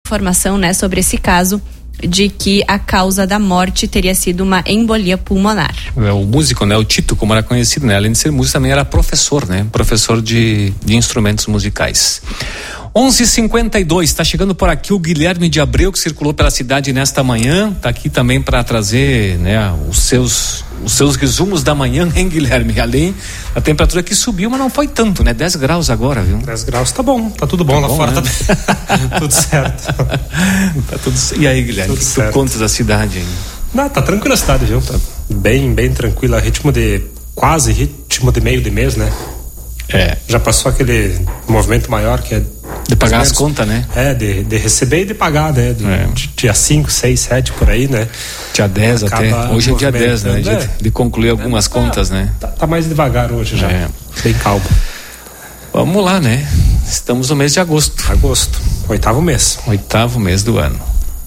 informação, né, sobre esse caso de que a causa da morte teria sido uma embolia pulmonar. O músico, né, o Tito, como era conhecido, né, além de ser músico, também era professor, né, professor de instrumentos musicais. 11h52, está chegando por aqui o Guilherme de Abreu, que circulou pela cidade nesta manhã, está aqui também para trazer, né, os seus resumos da manhã, hein, Guilherme? Além da temperatura que subiu, mas não foi tanto, né? 10 graus agora, viu? 10 graus tá bom, tá tudo bom, lá fora, né? Tá tudo certo. Tá tudo... E aí, Guilherme, o que tu contas da cidade, hein? Não, tá tranquila a cidade, viu? Tá bem tranquila, ritmo de meio de mês, né? Já passou aquele movimento maior que é de pagar as contas, né? De receber e de pagar, né? Dia 5, 6, 7 por aí, né? Dia 10 até. Hoje é dia 10, né? De concluir algumas contas, né? Tá mais devagar hoje já. Bem calmo. Vamos lá, né? Estamos no mês de agosto. 8º mês. 8º mês do ano.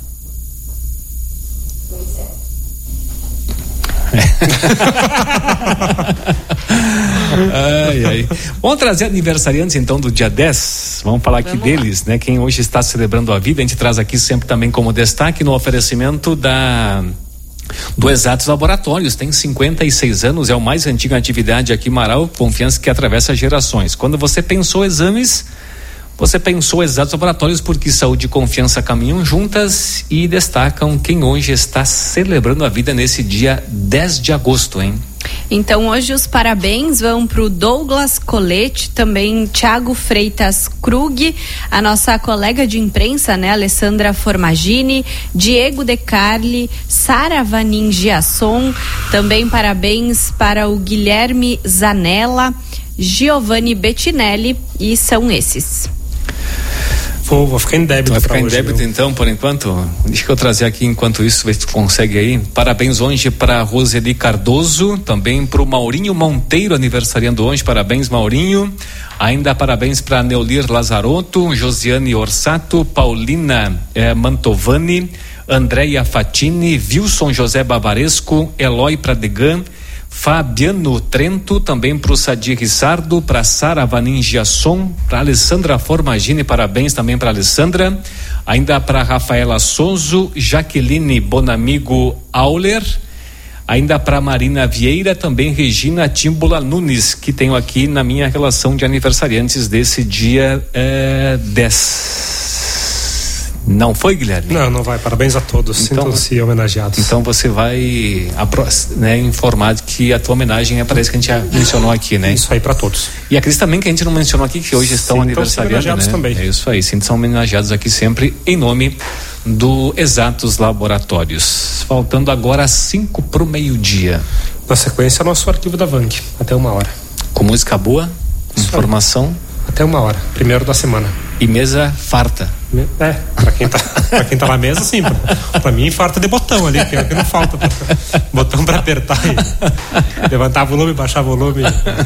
Ai. Vamos trazer aniversariantes então do dia 10. Vamos falar aqui deles, né? Quem hoje está celebrando a vida, a gente traz aqui sempre também como destaque no oferecimento do Exatos Laboratórios. Tem 56 anos, é o mais antigo em atividade aqui em Marau, confiança que atravessa gerações. Quando você pensou exames, você pensou Exatos Laboratórios, porque saúde e confiança caminham juntas e destacam quem hoje está celebrando a vida nesse dia 10 de agosto, hein? Então hoje os parabéns vão para o Douglas Colete, também Thiago Freitas Krug, a nossa colega de imprensa, né, Alessandra Formagini, Diego De Carli, Sara Vanin Giasson, também parabéns para o Guilherme Zanella, Giovanni Bettinelli, e são esses. Vou ficar em débito. Vai ficar em hoje, débito, viu? Então, por enquanto. Deixa eu trazer aqui enquanto isso, ver se tu consegue aí. Parabéns hoje para Roseli Cardoso, também para o Maurinho Monteiro, aniversariando hoje. Parabéns, Maurinho. Ainda parabéns para Neolir Lazarotto, Josiane Orsato, Paulina Mantovani, Andréia Fatini, Wilson José Bavaresco, Eloy Pradegan, Fabiano Trento, também para o Sadi Rissardo, para Sara Vanin Giasson, para Alessandra Formagini, parabéns também para Alessandra, ainda para Rafaela Souza, Jaqueline Bonamigo Auler, ainda para Marina Vieira, também Regina Tímbula Nunes, que tenho aqui na minha relação de aniversariantes desse dia 10. Não foi, Guilherme? Não vai. Parabéns a todos. Então, sintam-se homenageados. Então você vai informar que a tua homenagem é para isso que a gente já mencionou aqui, né? Isso aí para todos. E aqueles também que a gente não mencionou aqui, que hoje estão aniversariando, né? Também. É isso aí, são homenageados aqui sempre em nome do Exatos Laboratórios. Faltando agora 5 para o meio-dia. Na sequência, nosso arquivo da VANC, até 1h. Com música boa, informação. Até 1h, primeiro da semana. E mesa farta. Pra quem tá na mesa, sim. Pra mim, farta de botão ali, que é o que não falta. Botão pra apertar e levantar volume, baixar volume.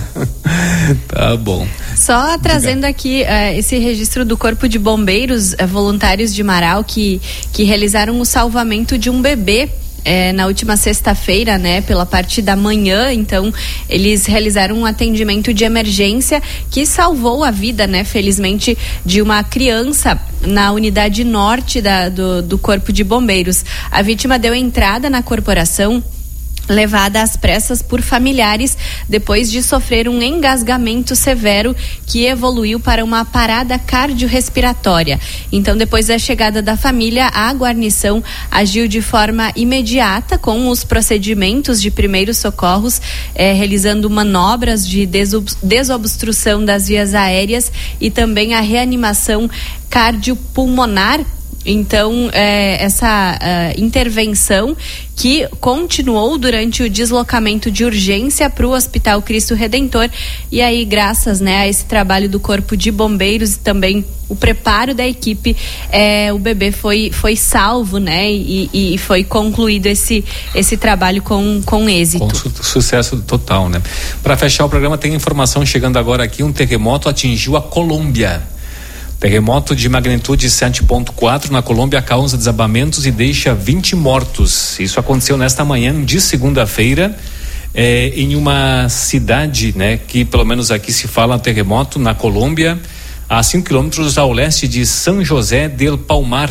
Tá bom. Só trazendo aqui esse registro do Corpo de Bombeiros voluntários de Marau que realizaram o salvamento de um bebê na última sexta-feira, né, pela parte da manhã. Então eles realizaram um atendimento de emergência que salvou a vida, né, felizmente, de uma criança na unidade norte do Corpo de Bombeiros. A vítima deu entrada na corporação, levada às pressas por familiares depois de sofrer um engasgamento severo que evoluiu para uma parada cardiorrespiratória. Então, depois da chegada da família, a guarnição agiu de forma imediata com os procedimentos de primeiros socorros, realizando manobras de desobstrução das vias aéreas e também a reanimação cardiopulmonar. Então, essa intervenção que continuou durante o deslocamento de urgência para o Hospital Cristo Redentor, e aí, graças, né, a esse trabalho do Corpo de Bombeiros e também o preparo da equipe, o bebê foi salvo, né, e foi concluído esse trabalho com êxito. Com sucesso total, né? Para fechar o programa, tem informação chegando agora aqui: um terremoto atingiu a Colômbia. Terremoto de magnitude 7.4 na Colômbia causa desabamentos e deixa 20 mortos. Isso aconteceu nesta manhã de segunda-feira, em uma cidade, né, que pelo menos aqui se fala terremoto, na Colômbia, a 5 quilômetros ao leste de São José del Palmar.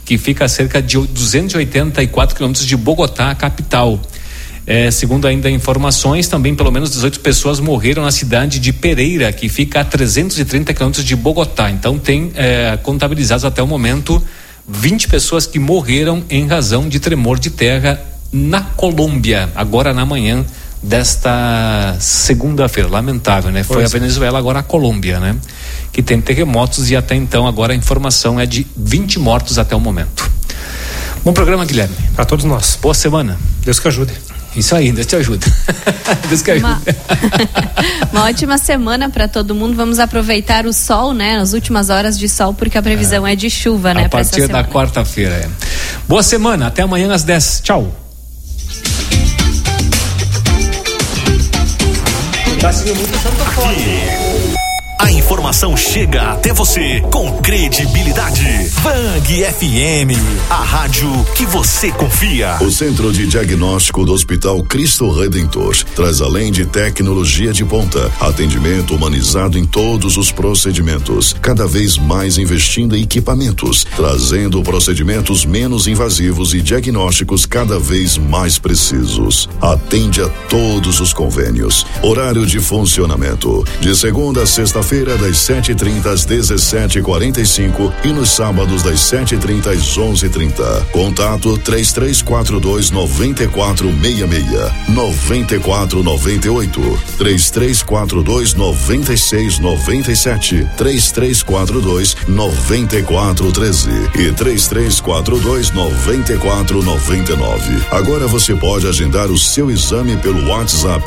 que fica a cerca de 284 quilômetros de Bogotá, a capital. Segundo ainda informações, também pelo menos 18 pessoas morreram na cidade de Pereira, que fica a 330 quilômetros de Bogotá. Então tem contabilizados até o momento 20 pessoas que morreram em razão de tremor de terra na Colômbia, agora na manhã desta segunda-feira. Lamentável, né? Foi a Venezuela, agora a Colômbia, né? Que tem terremotos, e até então agora a informação é de 20 mortos até o momento. Bom programa, Guilherme. Para todos nós. Boa semana. Deus que ajude. Isso aí, Deus te ajuda. Deus que ajuda. Uma ótima semana para todo mundo. Vamos aproveitar o sol, né? As últimas horas de sol, porque a previsão é de chuva, né? A partir da quarta-feira. Boa semana, até amanhã às 10. Tchau. Tá seguindo muito Santa Fé. A informação chega até você com credibilidade. Bang FM, a rádio que você confia. O Centro de Diagnóstico do Hospital Cristo Redentor traz, além de tecnologia de ponta, atendimento humanizado em todos os procedimentos, cada vez mais investindo em equipamentos, trazendo procedimentos menos invasivos e diagnósticos cada vez mais precisos. Atende a todos os convênios. Horário de funcionamento: de segunda a sexta-feira, das 7h30 às 17h45 e nos sábados das 7h30 às 11h30. Contato 3342-9466, 9498, 3342-9697, 3342-9413 e 3342-9499. Agora você pode agendar o seu exame pelo WhatsApp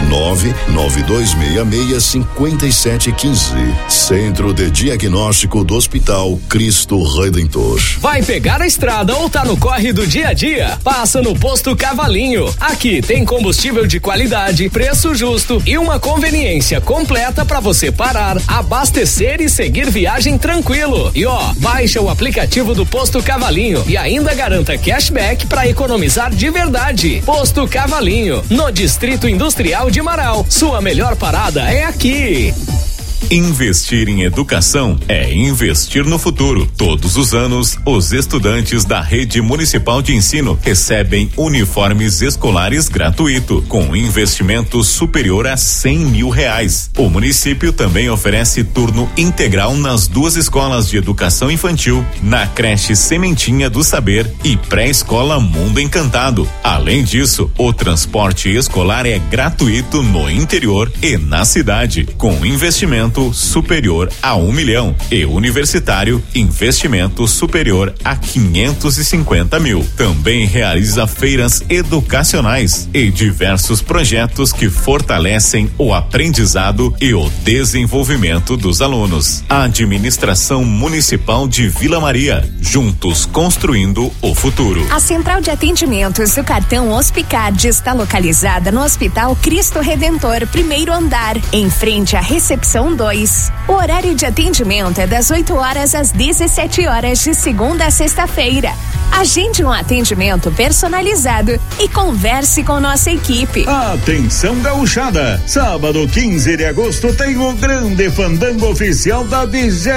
99266-5715. Centro de Diagnóstico do Hospital Cristo Redentor. Vai pegar a estrada ou tá no corre do dia a dia? Passa no Posto Cavalinho. Aqui tem combustível de qualidade, preço justo e uma conveniência completa para você parar, abastecer e seguir viagem tranquilo. E baixa o aplicativo do Posto Cavalinho e ainda garanta cashback para economizar de verdade. Posto Cavalinho, no Distrito Industrial de Marau. Sua melhor parada é aqui. Investir em educação é investir no futuro. Todos os anos, os estudantes da Rede Municipal de Ensino recebem uniformes escolares gratuito, com investimento superior a R$100 mil. O município também oferece turno integral nas 2 escolas de educação infantil, na creche Sementinha do Saber e pré-escola Mundo Encantado. Além disso, o transporte escolar é gratuito no interior e na cidade, com investimento superior a R$1 milhão, e universitário, investimento superior a R$550 mil. Também realiza feiras educacionais e diversos projetos que fortalecem o aprendizado e o desenvolvimento dos alunos. Administração Municipal de Vila Maria, juntos construindo o futuro. A Central de Atendimentos do Cartão Hospicard está localizada no Hospital Cristo Redentor, primeiro andar, em frente à recepção 2. O horário de atendimento é das 8 horas às 17 horas de segunda a sexta-feira. Agende um atendimento personalizado e converse com nossa equipe. Atenção gauchada, sábado 15 de agosto tem o grande fandango oficial da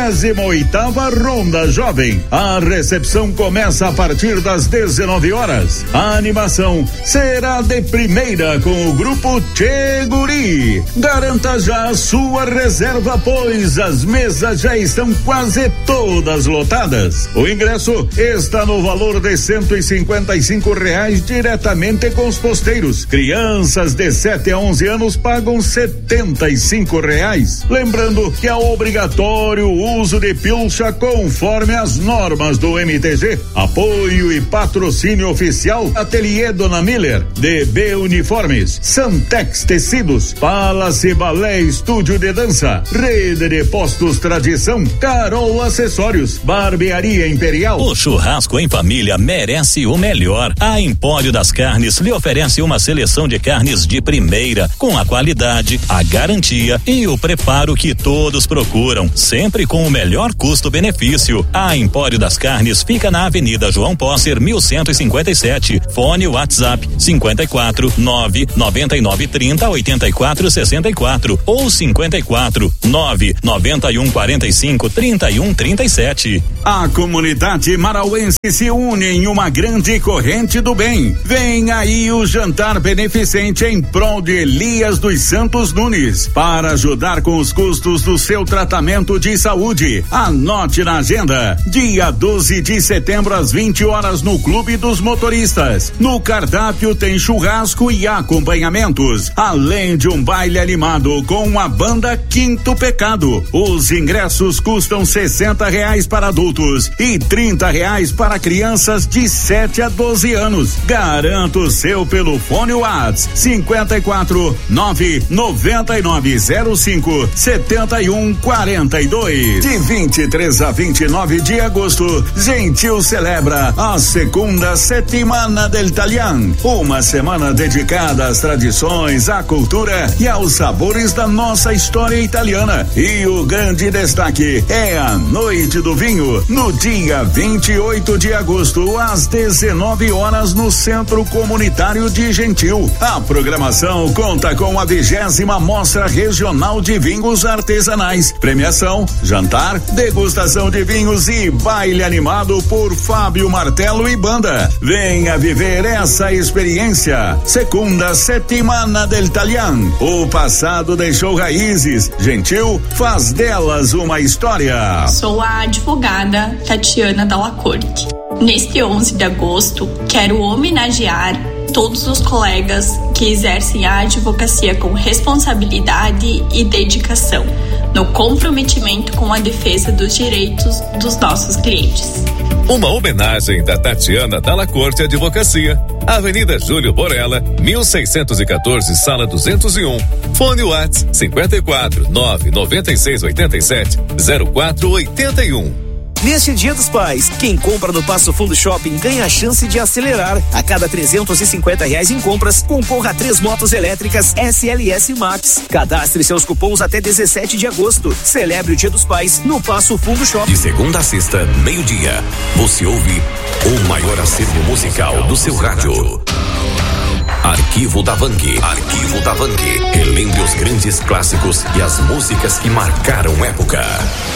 28ª Ronda Jovem. A recepção começa a partir das 19 horas. A animação será de primeira com o grupo Tchê Guri. Garanta já a sua reserva, pois as mesas já estão quase todas lotadas. O ingresso está no valor de R$155 diretamente com os posteiros. Crianças de 7 a 11 anos pagam R$75. Lembrando que é obrigatório o uso de pilcha conforme as normas do MTG. Apoio e patrocínio oficial Ateliê Dona Miller, DB Uniformes, Santex Tecidos, Palace Balé Estúdio de Dança, Rede de Postos Tradição, Carol Acessórios, Barbearia Imperial. O churrasco em família merece o melhor. A Empório das Carnes lhe oferece uma seleção de carnes de primeira, com a qualidade, a garantia e o preparo que todos procuram, sempre com o melhor custo-benefício. A Empório das Carnes fica na Avenida João Posser, 1157. Fone WhatsApp 54 99930 8464 ou 54 4 99145 3137. A comunidade marauense se une em uma grande corrente do bem. Vem aí o jantar beneficente em prol de Elias dos Santos Nunes, para ajudar com os custos do seu tratamento de saúde. Anote na agenda, dia 12 de setembro às 20 horas no Clube dos Motoristas. No cardápio tem churrasco e acompanhamentos, além de um baile animado com a banda Quinto Pecado. Os ingressos custam R$60 para adultos e R$30 para crianças de 7 a 12 anos. Garanta o seu pelo fone WhatsApp 54 99905 7142. De 23 a 29 de agosto, Gentil celebra a segunda Settimana del Italiano, uma semana dedicada às tradições, à cultura e aos sabores da nossa história italiana. E o grande destaque é a Noite do Vinho, no dia 28 de agosto, às 19 horas, no Centro Comunitário de Gentil. A programação conta com a 20ª Mostra Regional de Vinhos Artesanais. Premiação, jantar, degustação de vinhos e baile animado por Fábio Martelo e banda. Venha viver essa experiência. Segunda Settimana del Italiano. O passado deixou raízes. Gentil faz delas uma história. Sou a advogada Tatiana Dalla Corte. Neste 11 de agosto, quero homenagear todos os colegas que exercem a advocacia com responsabilidade e dedicação, no comprometimento com a defesa dos direitos dos nossos clientes. Uma homenagem da Tatiana Dalla Corte Advocacia, Avenida Júlio Borella, 1614, Sala 201. Fone WhatsApp 54 996 87 0481. Neste Dia dos Pais, quem compra no Passo Fundo Shopping ganha a chance de acelerar. A cada R$350 em compras, concorra a 3 motos elétricas SLS Max. Cadastre seus cupons até 17 de agosto. Celebre o Dia dos Pais no Passo Fundo Shopping. De segunda a sexta, meio-dia, você ouve o maior acervo musical do seu rádio. Arquivo da Vang. Arquivo da Vang. Relembre os grandes clássicos e as músicas que marcaram época.